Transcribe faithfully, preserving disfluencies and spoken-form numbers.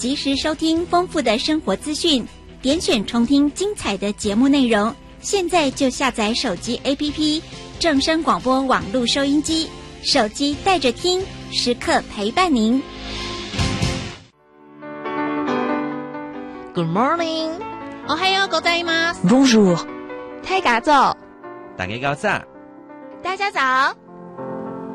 及时收听丰富的生活资讯，点选重听精彩的节目内容。现在就下载手机 A P P 正声广播网络收音机，手机带着听，时刻陪伴您。 Good morning， おはようございます。 Bonjour， 太嘎早， 大家早上， 大家早。